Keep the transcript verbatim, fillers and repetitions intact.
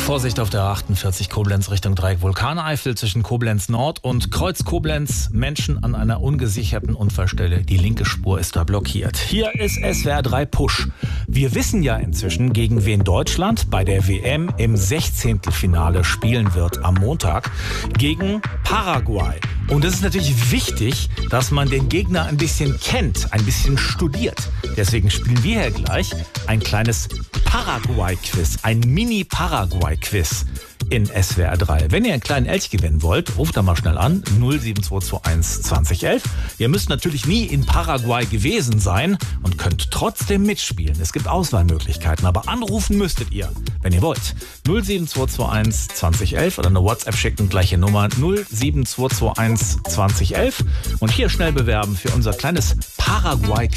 Vorsicht auf der achtundvierzig Koblenz Richtung Dreieck Vulkaneifel zwischen Koblenz Nord und Kreuz Koblenz. Menschen an einer ungesicherten Unfallstelle. Die linke Spur ist da blockiert. Hier ist S W R drei Push. Wir wissen ja inzwischen, gegen wen Deutschland bei der W M im Sechzehntelfinale spielen wird am Montag. Gegen Paraguay. Und es ist natürlich wichtig, dass man den Gegner ein bisschen kennt, ein bisschen studiert. Deswegen spielen wir hier gleich ein kleines Paraguay-Quiz, ein Mini-Paraguay-Quiz in S W R drei. Wenn ihr einen kleinen Elch gewinnen wollt, ruft da mal schnell an, null sieben zwei zwei eins zwanzig elf. Ihr müsst natürlich nie in Paraguay gewesen sein und könnt trotzdem mitspielen. Es gibt Auswahlmöglichkeiten, aber anrufen müsstet ihr, wenn ihr wollt. null sieben zwei zwei eins zwanzig elf oder eine WhatsApp schicken, gleiche Nummer null sieben zwei zwei eins zwanzig elf. Und hier schnell bewerben für unser kleines Paraguay-Quiz.